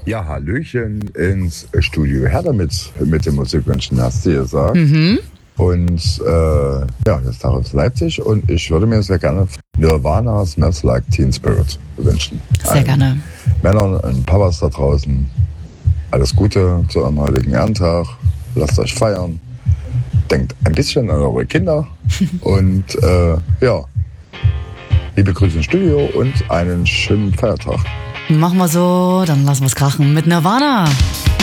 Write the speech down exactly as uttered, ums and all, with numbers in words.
Ja, Hallöchen ins Studio. Her damit mit dem Musikwünschen, hast du gesagt. Mhm. Und äh, ja, das ist aus Leipzig und ich würde mir sehr gerne Nirvana Smells Like Teen Spirit wünschen. Sehr Allen gerne. Männern und Papas da draußen, alles Gute zu eurem heutigen Ehrentag. Lasst euch feiern. Denkt ein bisschen an eure Kinder. Und äh, ja, liebe Grüße ins Studio und einen schönen Feiertag. Machen wir so, dann lassen wir es krachen mit Nirvana.